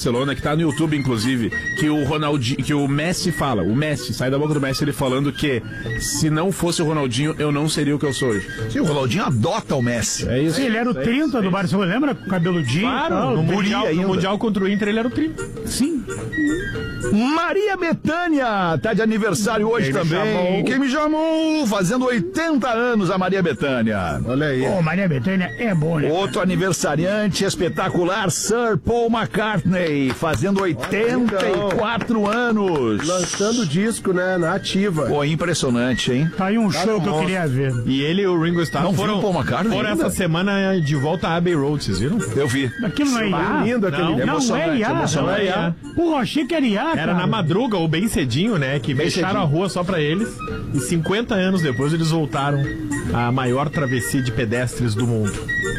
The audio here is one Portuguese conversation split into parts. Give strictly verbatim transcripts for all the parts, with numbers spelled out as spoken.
Barcelona, que tá no YouTube, inclusive, que o Ronaldinho, que o Messi fala, o Messi, sai da boca do Messi ele falando que se não fosse o Ronaldinho, eu não seria o que eu sou hoje. Sim, o Ronaldinho adota o Messi. É isso. Sim, ele era o trinta do Barcelona, lembra? Com cabeludinho. Claro, tal, no, mundial, ainda. no Mundial contra o Inter ele era o trinta. Sim. Maria Bethânia tá de aniversário hoje Quem me também. chamou? Quem me chamou? Fazendo oitenta anos a Maria Bethânia. Olha aí. Ô, Maria Bethânia é bom, né? Outro aniversariante espetacular, Sir Paul McCartney, fazendo oitenta e quatro anos. Lançando disco, né, na ativa. Pô, impressionante, hein? Tá aí um show que eu queria ver. E ele e o Ringo Starr Não foram, viu o Paul McCartney foram ainda? essa semana de volta a Abbey Road, vocês viram? Eu vi. Aquilo não é I A? Lindo aquele Não, vídeo. Não é Emocionante, I A. emocionante. Não é I A. Porra, achei que era I A, Era cara. na madruga ou bem cedinho, né? Que Bem fecharam cedinho. a rua só pra eles. E cinquenta anos depois eles voltaram à maior travessia de pedestres do mundo.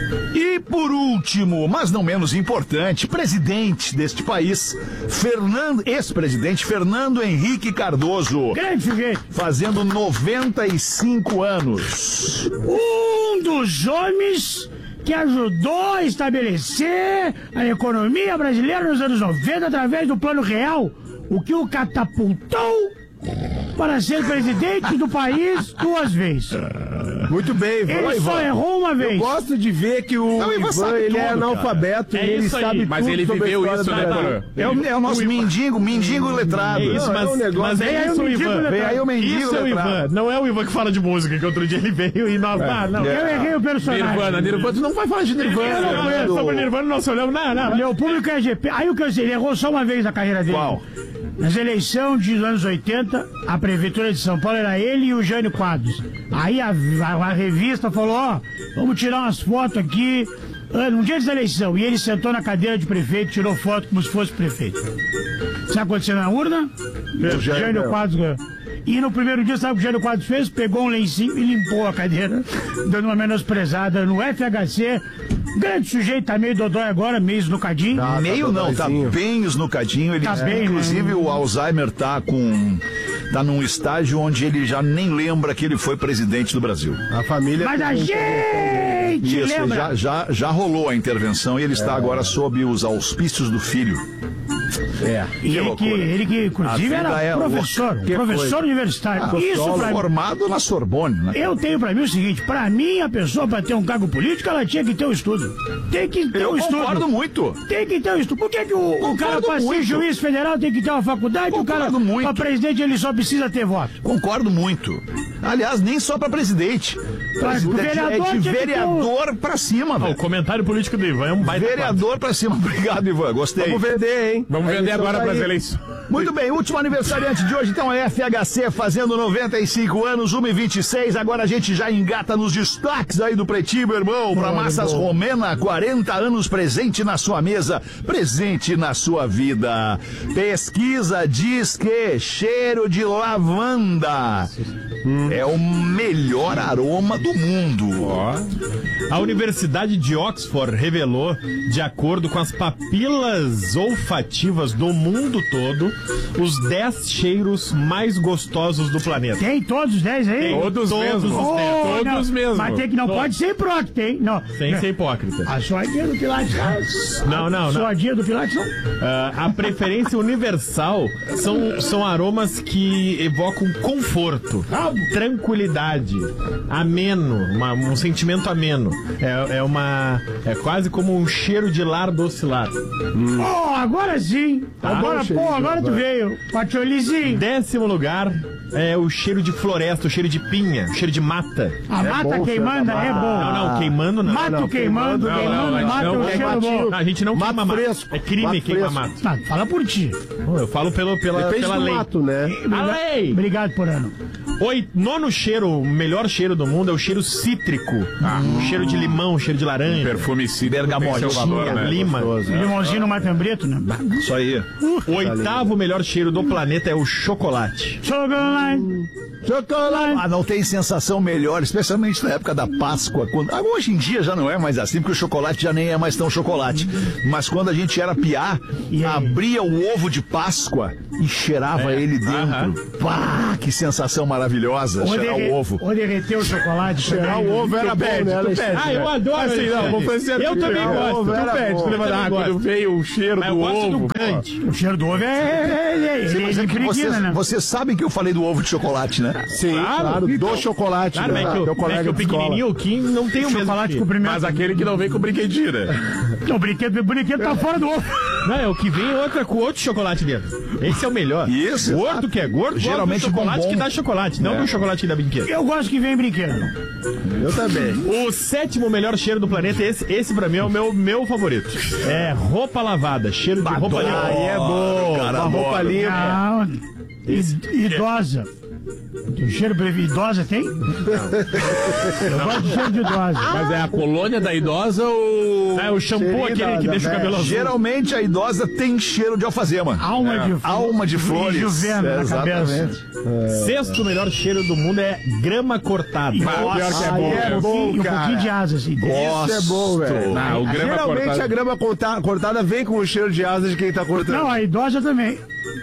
E por último, mas não menos importante, presidente deste país, Fernando, ex-presidente Fernando Henrique Cardoso, Grande sujeito. fazendo noventa e cinco anos. Um dos homens que ajudou a estabelecer a economia brasileira nos anos noventa através do Plano Real, o que o catapultou para ser presidente do país duas vezes. Muito bem, Ivan. Ele só errou uma Eu vez. gosto de ver que o Não, o Ivan Ivan, sabe ele tudo, é cara. analfabeto É e ele isso aí, sabe mas tudo ele sobre a viveu história isso, do né, Brasil. Porã? É o, é o nosso mendigo, mendigo letrado. É isso, Não, mas, é um negócio- mas Vem é aí isso, o mendigo Ivan. letrado. Vem aí o mendigo Isso é o letrado. Ivan. Não é o Ivan que fala de música, que outro dia ele veio e nós... Ah, não. Eu errei o personagem. Nirvana, Nirvana, tu não vai falar de Eu não Nirvana. conheço sobre Nirvana, nós olhamos. Não, não. Meu público é G P. Aí o que eu sei, ele errou só uma vez na carreira dele. Qual? Nas eleições dos anos oitenta, a Prefeitura de São Paulo era ele e o Jânio Quadros. Aí a, a- a revista falou, ó, vamos tirar umas fotos aqui, ah, num dia da eleição. E ele sentou na cadeira de prefeito, tirou foto como se fosse prefeito. Sabe o que aconteceu na urna? O Jânio ganhou. Quadros ganhou. E no primeiro dia, sabe o que o Jânio Quadros fez? Pegou um lencinho e limpou a cadeira, dando uma menosprezada no F H C. Grande sujeito, tá meio dodói agora, meio esnucadinho. Tá, Meio não, tá dodóizinho. bem esnucadinho. Ele, Tá bem, inclusive né? o Alzheimer tá com... tá num estágio onde ele já nem lembra que ele foi presidente do Brasil. A família... Mas a gente Isso, lembra. já, já, já rolou a intervenção e ele está agora sob os auspícios do filho. É. E ele que, loucura. ele que, A inclusive, vida era é professor, louca. Que professor coisa. universitário. Isso pra mim. Formado na Sorbonne, né? Eu tenho pra mim o seguinte, pra mim, a pessoa pra ter um cargo político, ela tinha que ter um estudo. Tem que ter Eu um estudo. concordo muito. Tem que ter um estudo. Por que, que o, o cara Concordo pra ser muito. juiz federal tem que ter uma faculdade? O cara Concordo muito. pra presidente ele só precisa ter voto. Concordo muito. Aliás, nem só pra presidente. Mas Presidente vereador é de tinha que ter vereador pra cima, Ah, o velho. comentário político do Ivan é um baita Vereador pra cima. Obrigado, Ivan. Gostei. Vamos vender, hein? Vamos A vender eleição agora tá para as aí. eleições. Muito bem, último aniversariante de hoje, então, é F H C fazendo noventa e cinco anos, uma e vinte e seis. Agora a gente já engata nos destaques aí do Pretinho, meu irmão. Pra Massas Romena, quarenta anos presente na sua mesa, presente na sua vida. Pesquisa diz que cheiro de lavanda é o melhor aroma do mundo. A Universidade de Oxford revelou, de acordo com as papilas olfativas do mundo todo, os dez cheiros mais gostosos do planeta. Tem todos os dez aí? Tem. Todos, Todos mesmo. os dez. Oh, Todos não. mesmo. Mas tem que não Todos. pode ser hipócrita, hein? Não. Sem ser hipócrita. A suadinha do Pilates. Não, não, não. Suadinha do Pilates, não. Ah, a preferência universal são, são aromas que evocam conforto, tranquilidade, ameno, uma- um sentimento ameno. É, é uma. É quase como um cheiro de lar docilar. Oh, agora sim. Agora, bom, pô, cheirinho, agora tu vai. veio. Patiolizinho. Décimo lugar é o cheiro de floresta, o cheiro de pinha, o cheiro de mata. A mata bom, queimando cheiro da é mata. bom. Não, não, queimando não. Mato não, queimando, queimando, queimando, não, não, mato não, é um é cheiro matinho. bom. Não, a gente não Mato queima mato. fresco. É crime Mato queimar fresco. mato. Tá, fala por ti. Não, eu falo pelo, pela, Depende pela do lei. mato, né? A lei! Obrigado, Porano. Oi, nono cheiro, o melhor cheiro do mundo é o cheiro cítrico. O cheiro de limão, cheiro de laranja. Perfume cítrico tem Bergamotinha, seu valor, né? lima. Limãozinho no Matambreto, né? Isso aí. O oitavo melhor cheiro do planeta é o chocolate. Chocolate. Chocolate. Ah, não tem sensação melhor, especialmente na época da Páscoa. Quando... Ah, hoje em dia já não é mais assim, porque o chocolate já nem é mais tão chocolate. Mas quando a gente era piá, abria o ovo de Páscoa e cheirava É. ele dentro. Aham. Pá, que sensação maravilhosa, cheirar o ovo. Ou derreter o chocolate. Cheirar o ovo era bom, né, Alexandre? Ah, eu adoro Assim, esse não, vou pede. fazer Eu também Cheirar o gosto. ovo Tu era pede, bom. tu lembra Eu da também quando gosto. veio o cheiro Mas eu do gosto ovo. do pô. crunch. O cheiro do ovo é... Ele, ele, Sim, ele mas é que impregna, vocês, né? vocês sabem que eu falei do ovo de chocolate, né? Sim, claro, do chocolate. Claro, né? mas é que Teu o, mas é colega que o de escola. pequenininho, o Kim, não tem o mesmo Chocolate com cheiro. primeiro... Mas aquele que não vem com brinquedira. O brinquedo, o brinquedo tá fora do ovo. Não, é o que vem outra com outro chocolate dentro. Esse é o melhor. Isso, Gordo que é gordo, Geralmente gosta do chocolate bombom. que dá chocolate, não do chocolate que dá brinquedo. Eu gosto que vem brinquedo. Eu também. O sétimo melhor cheiro do planeta, esse, esse pra mim é o meu, meu favorito. É roupa lavada, cheiro de roupa lavada. Aí é bom. cara, Uma roupa adoro. limpa. Não, i- idosa. O cheiro pra idosa tem? Eu gosto de cheiro de idosa. Mas é a colônia da idosa ou... É o shampoo Cheirinho aquele da- que da deixa o velha. cabelo azul. Geralmente a idosa tem cheiro de alfazema. Alma de Alma de flores. E juvena na Exatamente. cabeça. Sexto melhor cheiro do mundo é grama cortada. Pior que é Aí bom. é cara. bom, E um cara. pouquinho de asa, assim. Isso é bom, velho. Não, o grama Geralmente cortada- a grama corta- cortada vem com o cheiro de asa de quem tá cortando. Não, a idosa também.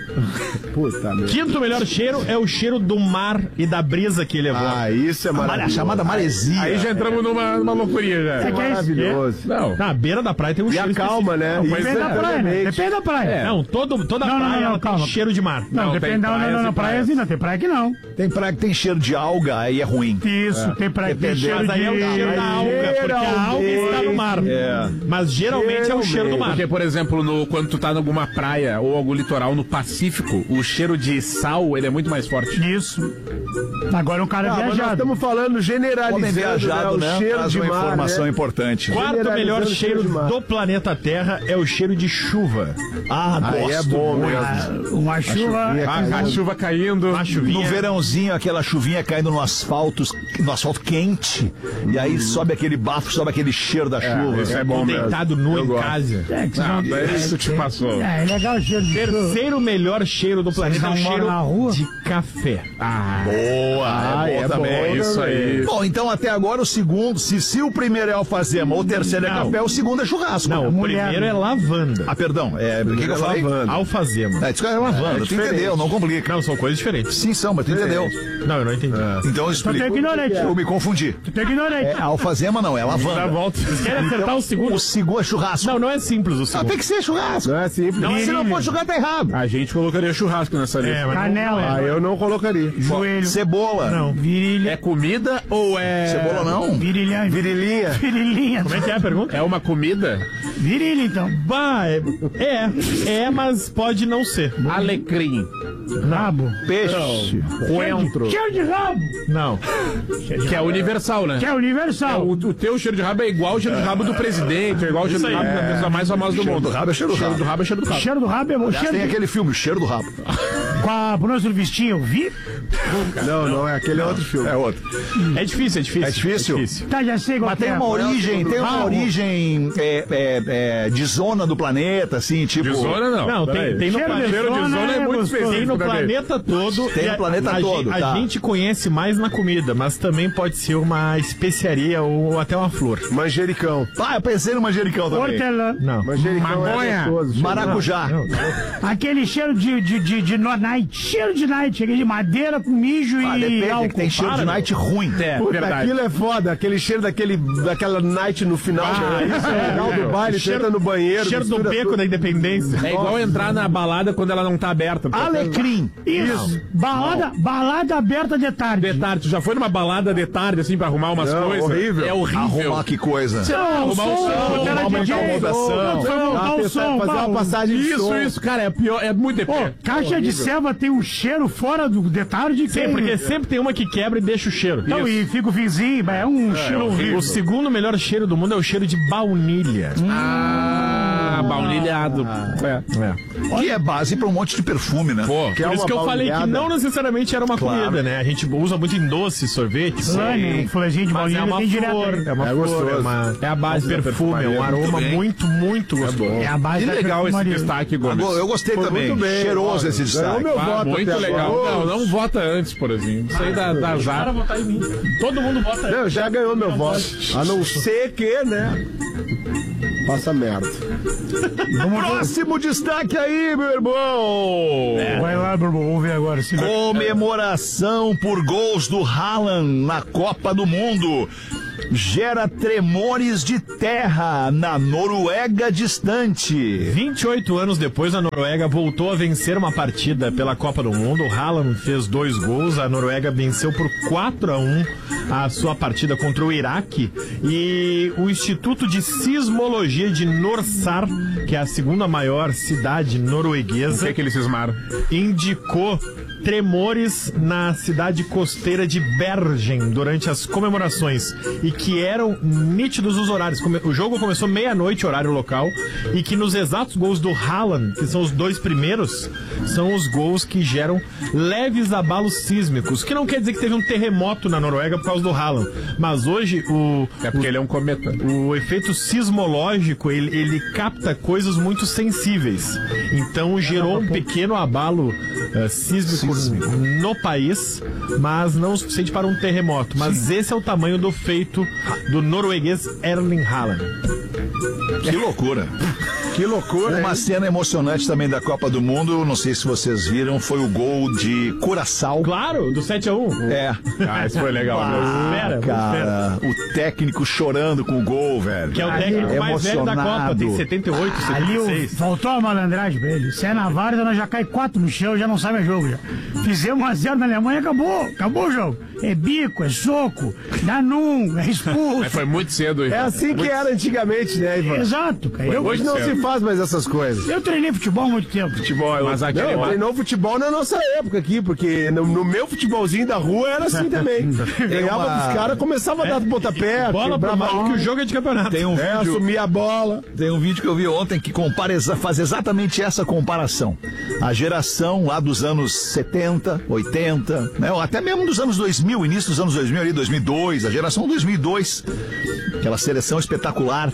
Puta merda. Quinto melhor cheiro é o cheiro do mar e da brisa que ele evoca. Ah, isso é A maravilhoso. chamada maresia. Aí já entramos numa, numa loucurinha já. É que é isso. Maravilhoso. Não. Na beira da praia tem um E cheiro a calma, né? Pois Depende é, da praia, né? exatamente. Depende da praia. Não, todo, toda Não, não, praia não, ela não, tem calma. cheiro de mar. Não, Não, depende tem da. Não, praias não, e não, praia praias. assim, não. Tem praia que não. Tem praia que tem cheiro de alga, aí é ruim. Isso, tem praia que tem Dependendo. cheiro Mas aí é o de. cheiro da alga, porque a alga está no mar. É. Mas geralmente é o cheiro do mar. Porque, por exemplo, no, quando tu tá em alguma praia ou algum litoral no Pacífico, o cheiro de sal, ele é muito mais forte. Isso. Agora um cara Ah, mas nós viajado. estamos falando generalizando, Homem viajado, né? né? O cheiro Traz de uma mar, informação né? importante. Quarto Generalizando melhor o cheiro cheiro de mar. do planeta Terra é o cheiro de chuva. Ah, Aí gosto é bom muito. mesmo. Ah, Uma chuva. A, a chuva caindo. Uma No chuvinha. verãozinho, aquela chuvinha caindo no asfalto, no asfalto quente. E aí sobe aquele bafo, sobe aquele cheiro da chuva. Isso é bom mesmo. Deitado nu Eu em gosto. casa. É, que Ah, vocês daí isso te passou. É, é legal o cheiro de chuva. Terceiro melhor cheiro do planeta é o não moram cheiro na rua? de café. Boa, Ah, é bom é também. bom Isso aí. Bom, então até agora o segundo, se, se o primeiro é alfazema, o terceiro é Não. café, o segundo é churrasco. Não, o mulher, primeiro né? é lavanda. Ah, perdão, é, o que, que eu falei? lavanda. Alfazema. É, isso que é lavanda, tu diferente. entendeu, não complica. Não, são coisas diferentes. Sim, são, mas tu entendeu. Não, eu não entendi. Então eu Então explico. tu é ignorante. Eu me confundi. Tu é ignorante. É alfazema não, é Dá lavanda. volta. Vocês querem acertar o segundo? O segundo é churrasco. Não, não é simples o Ah, segundo. tem que ser churrasco. Não é simples. Não é Se não for jogar, tá errado. A gente colocaria churrasco nessa lista. É, mas não- Canela. Ah, eu não colocaria. Joelho. Cebola. Não. Virilha. É comida ou é... Cebola não. Virilha. Virilinha. Virilinha. Como é que é a pergunta? É uma comida? Virilha, então. Bah, é, é, é, mas pode não ser. Alecrim. Rabo. Peixe. Coentro. Cheiro de rabo. Não. Que é universal, né? Que é universal. O, o teu cheiro de rabo é igual o cheiro de rabo do presidente, é igual o cheiro de Isso rabo aí. da pessoa mais famosa do Cheiro mundo. do rabo é cheiro do Cheiro rabo. do rabo é cheiro do rabo. Cheiro do rabo é bom. Aliás, Cheiro tem de... aquele filme, o cheiro do rabo. Com a pronúncia do vestinho, eu vi. Não, não, é aquele é outro filme. É outro. É difícil, é difícil. É difícil? Tá, já sei qual Mas que tem é. uma origem, tem uma Rabo. origem é, é, é, de zona do planeta, assim, tipo. De zona não. Não, tem, Peraí. tem no Cheiro de planeta. Cheiro de zona zona é é muito gostoso. Tem específico no também. planeta todo. Tem e no a- planeta a, todo, gen- tá. A gente conhece mais na comida, mas também pode ser uma especiaria ou até uma flor. Manjericão. Ah, eu pensei no manjericão também. Hortelã. Não. Manjericão Maconha. é gostoso. Maracujá. Aquele cheiro de, de, de, de no night. Cheiro de night. Aquele de madeira com mijo Ah, e depende, é álcool. que tem cheiro de Para, night ruim. É, Puta, verdade. aquilo é foda, aquele cheiro daquele, daquela night no final, Ah, né? isso é no final horrível. do baile, Cheiro- senta no banheiro. Cheiro do mistura beco tudo. da independência. É igual entrar na balada quando ela não tá aberta. Alecrim. Isso. Balada, balada aberta de tarde. De tarde, tu já foi numa balada de tarde, assim, pra arrumar umas Não, coisas? horrível. É horrível. Arrumar que coisa. Não, Arrumar o som, cara, aumentar D J. a rotação. Não, foi Ah, montar o pensar- som, fazer Paulo. uma passagem de Isso, som. isso, cara, é pior, é muito Pô, depende. caixa de selva tem um cheiro fora do de tarde. que- Sim, porque sempre tem uma que quebra e deixa o cheiro. Então, e fica o vizinho, mas é um cheiro horrível. O segundo melhor cheiro do mundo é o cheiro de baunilha. Ah, Ah, baunilhado. É. É. Que é base pra um monte de perfume, né? Pô, Por isso que eu falei que não necessariamente era uma Claro. comida, né? A gente usa muito em doce, sorvete, Slane, um fulezinho de mas é baunilha uma tem direto. flor, aí. é uma É flor, gostoso. é, uma, É a base um da perfume, é um perfumaria. aroma Muito bem. muito, muito gostoso. É a base Que da legal esse perfumaria. destaque, Gomes. Eu gostei Foi também. muito bem, Cheiroso ó, esse ganhou destaque. meu Ah, voto muito até legal. agora. Não, não vota antes, por exemplo. Isso aí dá, dá azar. Para votar em mim. Todo mundo vota. Não, já ganhou meu voto. A não ser que, né? Faça merda. Próximo destaque aí, meu irmão. Vai lá, meu irmão, vamos ver agora. Se Comemoração por gols do Haaland na Copa do Mundo gera tremores de terra na Noruega distante. vinte e oito anos depois, a Noruega voltou a vencer uma partida pela Copa do Mundo. O Haaland fez dois gols. A Noruega venceu por quatro a um a sua partida contra o Iraque. E o Instituto de Sismologia de Norsar, que é a segunda maior cidade O norueguesa, que, que eles cismaram? indicou tremores na cidade costeira de Bergen durante as comemorações e que eram nítidos os horários. Come- O jogo começou meia-noite, horário local, e que nos exatos gols do Haaland, que são os dois primeiros, são os gols que geram leves abalos sísmicos, que não quer dizer que teve um terremoto na Noruega por causa do Haaland, mas hoje o, É porque ele é um cometa. o efeito sismológico, ele, ele capta coisas muito sensíveis. Então gerou um pequeno abalo eh, sísmico, no país, mas não o suficiente para um terremoto. Mas esse é o tamanho do feito do norueguês Erling Haaland. Que loucura. Que loucura, Uma hein? cena emocionante também da Copa do Mundo, não sei se vocês viram, foi o gol de Curaçao. Claro, do sete a um. É. Ah, isso foi legal mesmo. Espera, espera. Cara, o técnico chorando com o gol, velho. Que é o técnico mais velho da Copa, tem setenta e oito, Ali setenta e o, seis. faltou a malandragem pra ele. Se é na Varda, nós já cai quatro no chão, já não sabe mais jogo. Já. Fizemos um a zero na Alemanha, acabou. Acabou o jogo. É bico, é soco, dá num, é expulso. Mas foi muito cedo. É assim que era antigamente, né, Ivan? Exato, cara. Eu, Hoje não certo. se faz mais essas coisas. eu treinei futebol há muito tempo. Futebol, mas aquele Não, lá- treinou futebol na nossa época aqui, porque no, no meu futebolzinho da rua era assim também. Ganhava uma- dos caras, começava a dar pontapé, Bola pra quebrava mal que o jogo é de campeonato. Tem um é, vídeo, assumia a bola. tem um vídeo que eu vi ontem que compara, exa- faz exatamente essa comparação. A geração lá dos anos setenta, oitenta, né, ou até mesmo dos anos dois mil, início dos anos dois mil, ali, dois mil e dois, a geração dois mil e dois, aquela seleção espetacular,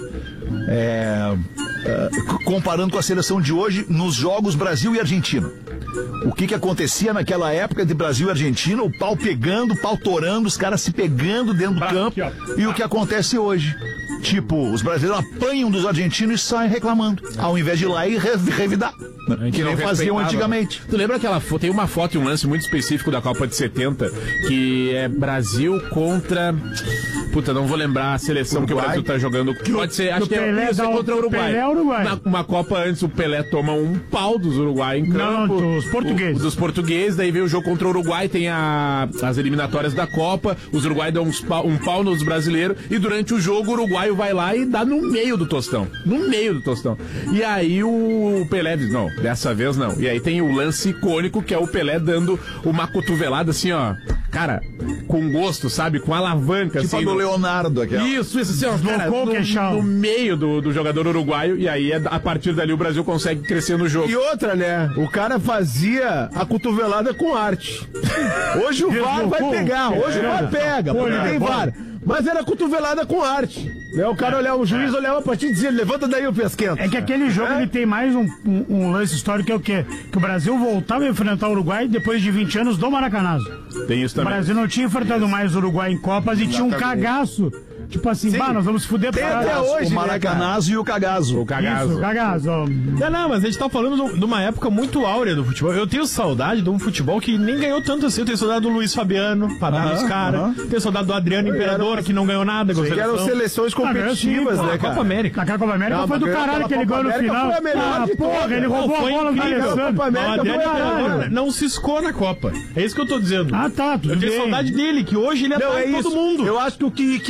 é, é, c- comparando com a seleção de hoje nos jogos Brasil e Argentina. O que que acontecia naquela época de Brasil e Argentina, o pau pegando, o pau torando, os caras se pegando dentro do campo, e o que acontece hoje. Tipo, os brasileiros apanham dos argentinos e saem reclamando, ao invés de ir lá e re- revidar, né? que não nem faziam respeitava. antigamente. Tu lembra aquela foto? Tem uma foto e um lance muito específico da Copa de setenta, que é Brasil contra. Puta, não vou lembrar a seleção que o Brasil tá jogando. Pode ser, acho do que é, Pelé isso, é dá o- contra o do Uruguai. Pelé é Uruguai. Na, uma Copa antes, o Pelé toma um pau dos Uruguai em Não, campo. dos portugueses. O- dos portugueses, daí vem o jogo contra o Uruguai, tem a- as eliminatórias da Copa, os Uruguai dão uns pau- um pau nos brasileiros, e durante o jogo o uruguaio vai lá e dá no meio do tostão. No meio do tostão. E aí o Pelé diz, não, dessa vez não. E aí tem o lance icônico, que é o Pelé dando uma cotovelada assim, ó, cara, com gosto, sabe? Com alavanca, Tipo a assim. do no- Leonardo, aquela. Isso, isso, assim, ó, cara, Deslocou o no, queixão. no meio do, do jogador uruguaio, e aí é- a partir dali o Brasil consegue crescer no jogo. E outra, né? O cara fazia a cotovelada com arte. Hoje o V A R vai Deslocou. pegar, hoje o V A R pega, Pô, porque ele tem é V A R. Mas era cotovelada com arte. Né? O cara olhava, o juiz olhava pra ti e dizia, levanta daí o pesquento. É que aquele jogo ele tem mais um, um- um lance histórico que é o quê? Que o Brasil voltava a enfrentar o Uruguai depois de vinte anos do Maracanazo. Tem isso O também. Brasil não tinha enfrentado mais o Uruguai em Copas e tinha um cagaço. Tipo assim, bah, nós vamos fuder Tem pra até caralho. hoje, O né, Maracanazo e o Cagazo. O cagazo. Isso, cagaço. ó. Não, não, mas a gente tá falando de uma época muito áurea do futebol. Eu tenho saudade de um futebol que nem ganhou tanto assim. Eu tenho saudade do Luiz Fabiano, pra dar Aham, nos caras. aham. Tenho saudade do Adriano Imperador, que não ganhou nada com a Que eram seleção. seleções competitivas, Ah, né, A cara? Copa América. Naquela Copa América Não, foi do mas caralho aquela que ele Copa ganhou no América final. foi a melhor Ah, de porra, todas. ele roubou Não, a foi bola do incrível. Alessandro. Copa América O Adriano foi Imperador caralho. não ciscou na Copa. É isso que eu tô dizendo. Ah, tá, tudo Eu tenho bem. saudade dele, que hoje ele Não, atrai é todo isso. mundo. Eu acho que o que, que mais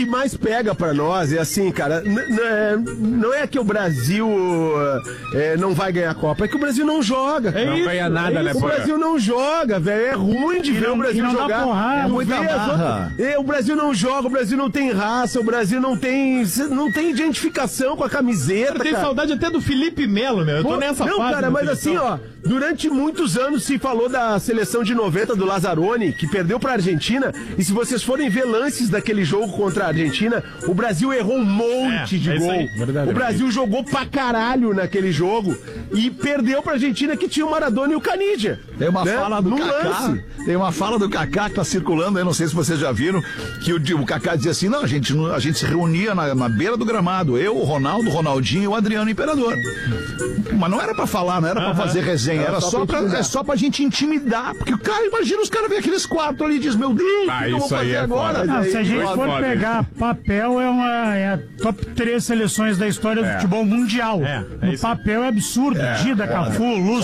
pega pra nós é assim, cara, n- n- é, não é que o Brasil é, não vai ganhar a Copa, é que o Brasil não joga. É Não isso, ganha nada, é né, O Porã? Brasil não joga, velho. É ruim de E ver não- o Brasil e não dá jogar. porrada. É É muita ver as marra. outras- É, o Brasil não joga, o Brasil não tem raça, o Brasil não tem, não tem identificação com a camiseta, Eu tenho cara. saudade até do Felipe Melo, meu. Eu tô Pô, nessa não, fase. cara, da mas seleção. assim, ó, durante muitos anos se falou da seleção de noventa do Lazzaroni, que perdeu pra Argentina, e se vocês forem ver lances daquele jogo contra a Argentina, o Brasil errou um monte É, de é isso gol. aí. Verdade, o Brasil jogou pra caralho naquele jogo e perdeu pra Argentina, que tinha o Maradona e o Canidia. Tem uma né? fala do Num Kaká, lance. tem uma fala do Kaká que tá circulando, eu não sei se vocês já viram, que o, o Kaká dizia assim, não, a gente, não- a gente se reunia na, na beira do gramado, eu, o Ronaldo, o Ronaldinho e o Adriano Imperador. Mas não era pra falar, não era pra fazer resenha, era, só, pra, é só pra gente intimidar, porque o cara, imagina os caras verem aqueles quatro ali e diz, meu Deus, o Ah, que, que eu vou isso aí fazer é agora? foda. Não, se a gente Foda, for foda. pegar papel, é, uma, é a top três seleções da história do futebol mundial. É, é no isso. papel é absurdo. Dida, Cafu, Lúcio.